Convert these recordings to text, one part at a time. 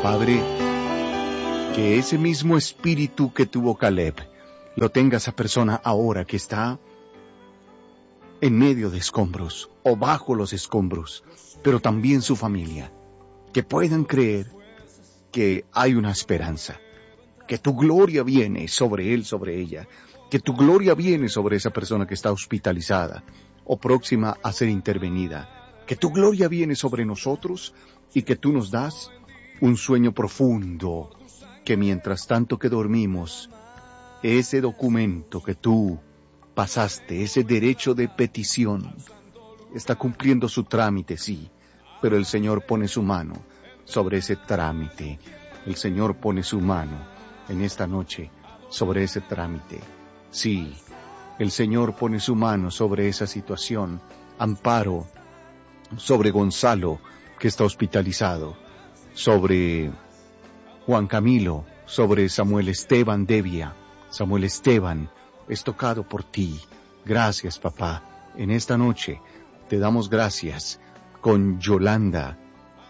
Padre, que ese mismo espíritu que tuvo Caleb lo tenga esa persona ahora que está en medio de escombros o bajo los escombros, pero también su familia, que puedan creer que hay una esperanza, que tu gloria viene sobre él, sobre ella, que tu gloria viene sobre esa persona que está hospitalizada o próxima a ser intervenida, que tu gloria viene sobre nosotros y que tú nos das un sueño profundo, que mientras tanto que dormimos, ese documento que tú pasaste, ese derecho de petición, está cumpliendo su trámite, sí, pero el Señor pone su mano sobre ese trámite. El Señor pone su mano en esta noche sobre ese trámite. Sí, el Señor pone su mano sobre esa situación. Amparo sobre Gonzalo, que está hospitalizado, sobre Juan Camilo, sobre Samuel Esteban Devia. Samuel Esteban es tocado por ti. Gracias, papá. En esta noche te damos gracias con Yolanda,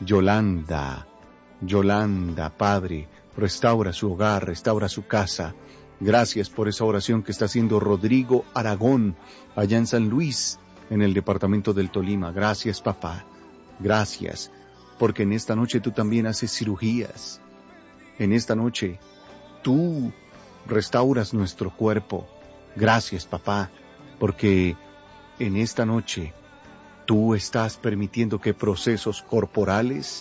Padre, restaura su hogar, restaura su casa. Gracias por esa oración que está haciendo Rodrigo Aragón, allá en San Luis, en el departamento del Tolima. Gracias, papá. Gracias, porque en esta noche tú también haces cirugías. En esta noche tú restauras nuestro cuerpo. Gracias, papá, porque en esta noche tú estás permitiendo que procesos corporales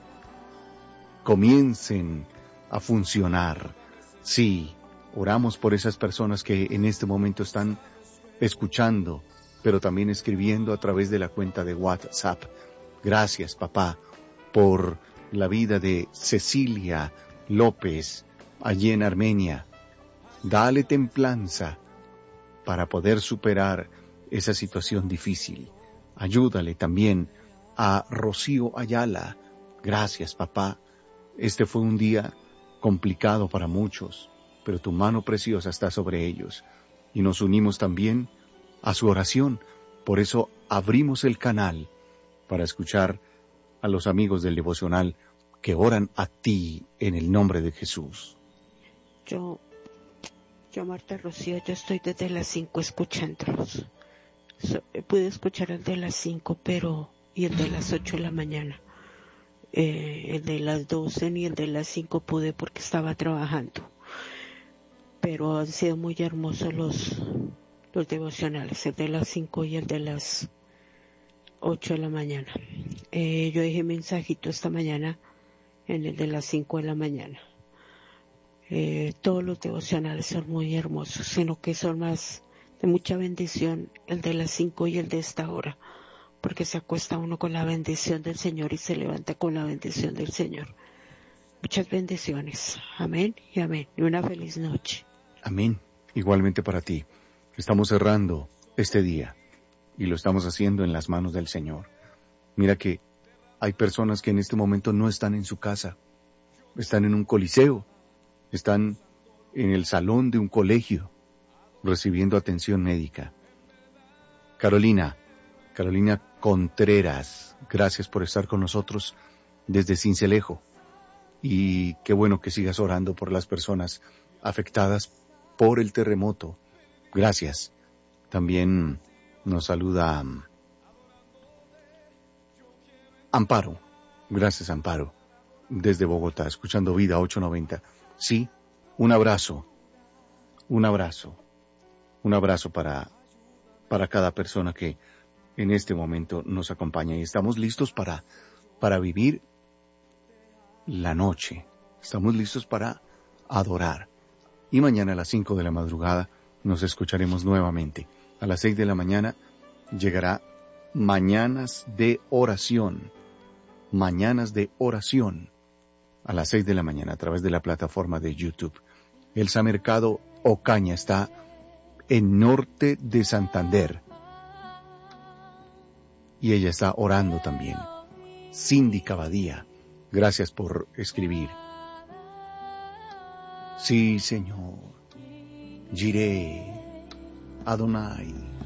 comiencen a funcionar. Sí, oramos por esas personas que en este momento están escuchando, pero también escribiendo a través de la cuenta de WhatsApp. Gracias, papá, por la vida de Cecilia López, allí en Armenia. Dale templanza para poder superar esa situación difícil. Ayúdale también a Rocío Ayala. Gracias, papá. Este fue un día complicado para muchos, pero tu mano preciosa está sobre ellos. Y nos unimos también a su oración. Por eso abrimos el canal para escuchar a los amigos del devocional que oran a ti en el nombre de Jesús. Yo, Marta Rocío, yo estoy desde las 5 escuchándolos. Pude escuchar el de las 5, y el de las 8 de la mañana. El de las 12 ni el de las 5 pude porque estaba trabajando. Pero han sido muy hermosos los devocionales, el de las 5 y el de las 8 de la mañana. Yo dejé mensajito esta mañana en el de las 5 de la mañana. Todos los devocionales son muy hermosos, sino que son más de mucha bendición el de las 5 y el de esta hora, porque se acuesta uno con la bendición del Señor y se levanta con la bendición del Señor. Muchas bendiciones. Amén y amén. Y una feliz noche. Amén. Igualmente para ti. Estamos cerrando este día y lo estamos haciendo en las manos del Señor. Mira que hay personas que en este momento no están en su casa, están en un coliseo, están en el salón de un colegio, recibiendo atención médica. Carolina Contreras, gracias por estar con nosotros desde Sincelejo. Y qué bueno que sigas orando por las personas afectadas por el terremoto. Gracias. También nos saluda Amparo. Gracias, Amparo. Desde Bogotá, escuchando Vida 890. Sí, un abrazo. Un abrazo para cada persona que en este momento nos acompaña. Y estamos listos para vivir la noche. Estamos listos para adorar. Y mañana a las 5 de la madrugada nos escucharemos nuevamente. A las 6 de la mañana llegará Mañanas de Oración. Mañanas de Oración. A las 6 de la mañana a través de la plataforma de YouTube. Elsa Mercado Ocaña está en norte de Santander. Y ella está orando también. Cindy Cavadía, gracias por escribir. Sí, Señor. Jireh, Adonai.